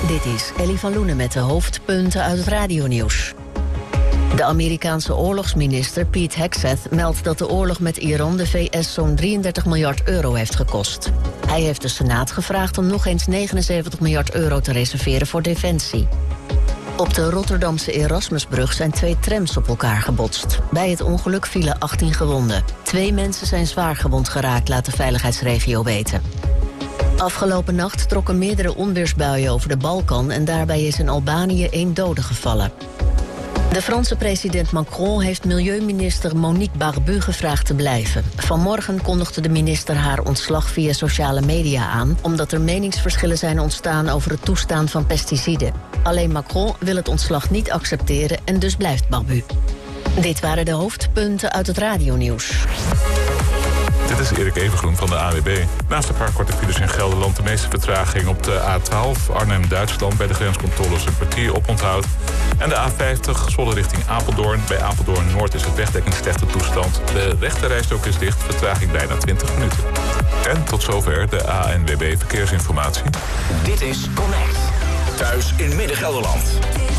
Dit is Ellie van Loenen met de hoofdpunten uit het radionieuws. De Amerikaanse oorlogsminister Pete Hegseth meldt dat de oorlog met Iran de VS zo'n 33 miljard euro heeft gekost. Hij heeft de Senaat gevraagd om nog eens 79 miljard euro te reserveren voor defensie. Op de Rotterdamse Erasmusbrug zijn 2 trams op elkaar gebotst. Bij het ongeluk vielen 18 gewonden. 2 mensen zijn zwaar gewond geraakt, laat de veiligheidsregio weten. Afgelopen nacht trokken meerdere onweersbuien over de Balkan en daarbij is in Albanië 1 dode gevallen. De Franse president Macron heeft milieuminister Monique Barbu gevraagd te blijven. Vanmorgen kondigde de minister haar ontslag via sociale media aan, omdat er meningsverschillen zijn ontstaan over het toestaan van pesticiden. Alleen Macron wil het ontslag niet accepteren en dus blijft Barbu. Dit waren de hoofdpunten uit het radionieuws. Dit is Erik Evengroen van de AWB. Naast een paar korte files in Gelderland de meeste vertraging op de A12 Arnhem-Duitsland bij de grenscontroles een kwartier oponthoud. En de A50 Zwolle richting Apeldoorn. Bij Apeldoorn-Noord is het wegdekking slechte toestand. De rechterrijstrook is dicht, vertraging bijna 20 minuten. En tot zover de ANWB Verkeersinformatie. Dit is Connect. Thuis in Midden-Gelderland.